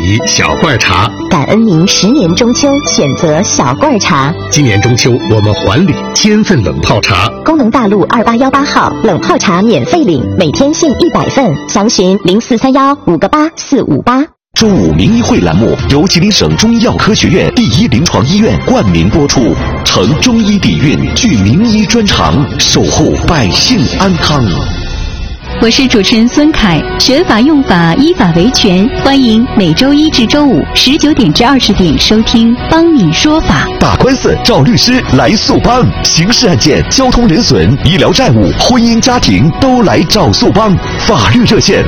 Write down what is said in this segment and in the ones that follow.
礼小罐茶， 感恩您10年中秋选择小罐茶。 今年中秋我们还礼1000份冷泡茶。 功能大路2818号冷泡茶免费领，每天限100份，详询0431-58458。 中午名医会栏目由吉林省中医药科学院第一临床医院冠名播出，承中医底蕴，具名医专长，守护百姓安康。 我是主持人孙凯，学法用法，依法维权，欢迎每周1至周519点至20点收听《帮你说法》。 打官司找律师来速帮，刑事案件、交通人损、医疗债务、婚姻家庭都来找速帮。法律热线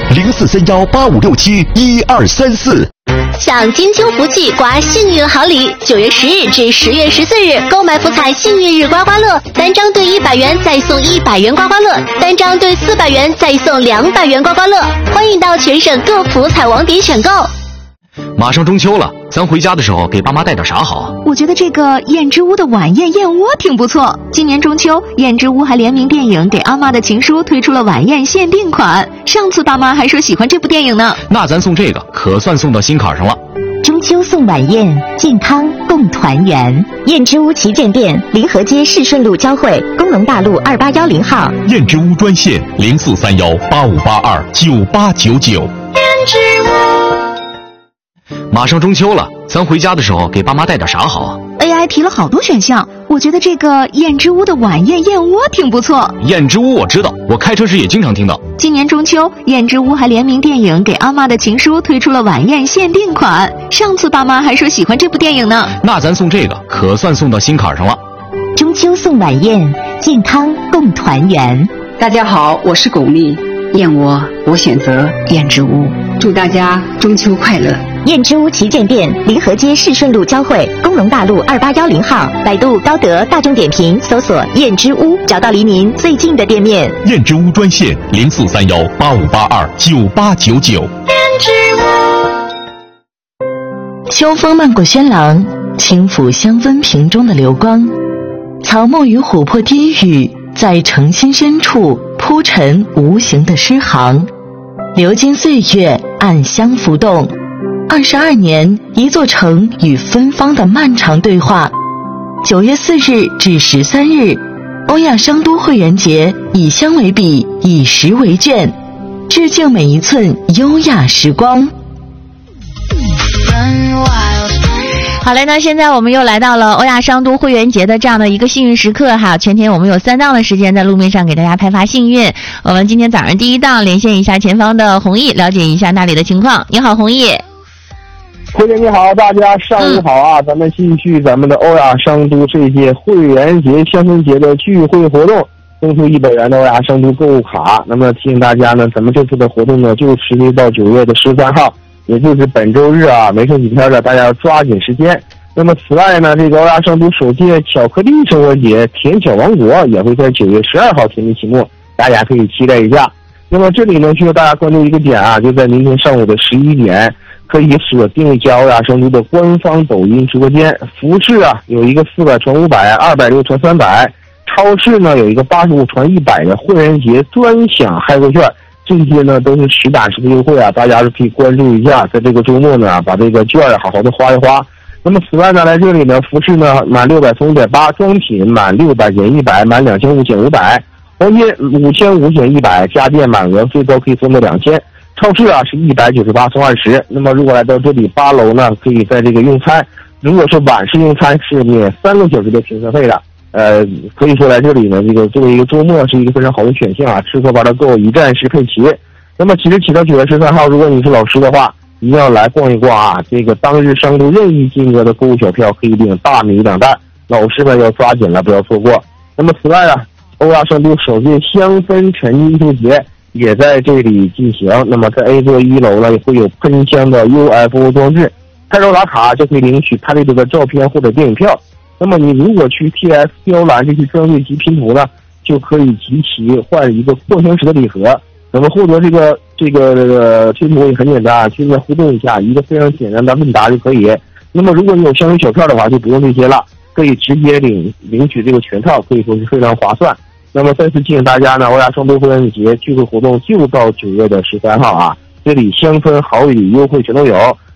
043185671234。 享金秋福气，刮幸运好礼！9月10日至10月14日，购买福彩幸运日刮刮乐，单张兑100元再送100元刮刮乐，单张兑400元再送200元刮刮乐。欢迎到全省各福彩网点选购。 马上中秋了，咱回家的时候给爸妈带点啥好啊？ 我觉得这个燕之屋的晚宴燕窝挺不错。今年中秋，燕之屋还联名电影《给阿妈的情书》推出了晚宴限定款。上次爸妈还说喜欢这部电影呢。 那咱送这个可算送到心坎上了。 中秋送晚宴，健康共团圆。燕之屋旗舰店，临河街市顺路交汇，功能大路2810号。 燕之屋专线043185829899。燕之屋。 马上中秋了，咱回家的时候给爸妈带点啥好啊？ AI 提了好多选项，我觉得这个燕之屋的晚宴燕窝挺不错。 燕之屋我知道，我开车时也经常听到。 今年中秋，燕之屋还联名电影《给阿妈的情书》推出了晚宴限定款。上次爸妈还说喜欢这部电影呢。 那咱送这个可算送到心坎上了。 中秋送晚宴，健康共团圆。 大家好，我是巩俐，燕窝我选择燕之屋，祝大家中秋快乐。 燕之屋旗舰店，临河街市顺路交汇，功能大路2810号。百度、高德、大众点评搜索燕之屋，找到离您最近的店面。 燕之屋专线043185829899。燕之屋。 秋风漫过轩廊，轻抚香氛瓶中的流光，草木与琥珀低语，在诚心深处铺陈无形的诗行，流金岁月，暗香浮动。22年，一座城与芬芳的漫长对话。9月4日至13日，欧亚商都会员节，以香为笔，以石为卷，致敬每一寸优雅时光。 好嘞，那现在我们又来到了欧亚商都会员节的这样的一个幸运时刻哈，全天我们有3档的时间在路面上给大家派发幸运。我们今天早上第1档连线一下前方的弘毅，了解一下那里的情况。你好，弘毅。 慧姐你好，大家上午好啊！咱们继续咱们的欧亚商都这届会员节、香氛节的聚会活动，送出100元的欧亚商都购物卡。那么提醒大家呢，咱们这次的活动呢，就持续到9月的13号，也就是本周日啊，没剩几天了，大家要抓紧时间。那么此外呢，这个欧亚商都首届巧克力生活节甜巧王国也会在9月12号全面启幕，大家可以期待一下。那么这里呢，需要大家关注一个点啊，就在明天上午的11点。可以锁定一下欧亚商都的官方抖音直播间，服饰啊有一个400×500、260×300，超市呢有一个85×100的会员节专享嗨购券，这些呢都是实打实的优惠啊，大家是可以关注一下，在这个周末呢把这个券好好的花一花。那么此外呢，来这里呢，服饰呢满600送580，装品满600减100，满2500减500，黄金5500减100，家电满额最高可以送到2000。超市啊是198送20，那么如果来到这里8楼呢，可以在这个用餐，如果是晚市用餐是免3个小时的停车费的。可以说来这里呢，这个作为一个周末是一个非常好的选项啊，吃喝玩乐购一站式配齐。那么即日起到9月13号，如果你是老师的话，一定要来逛一逛啊！这个当日商都任意金额的购物小票可以领大米2袋，老师们要抓紧了，不要错过。那么此外啊，欧亚商都首届香氛沉浸艺术节也在这里进行。那么在 A 座1楼呢，也会有喷香的 UFO 装置，拍照打卡就可以领取派对的照片或者电影票。那么你如果去 TS 标蓝这些专柜及拼图呢，就可以集齐换一个扩香石的礼盒。怎么获得这个拼图也很简单，去互动一下，一个非常简单的问答就可以。那么如果你有香薰小票的话，就不用这些了，可以直接领取这个全套，可以说是非常划算。那么再次提醒大家呢，欧亚商都会员节聚会活动就到9月13号啊，这里香氛好礼优惠全都有。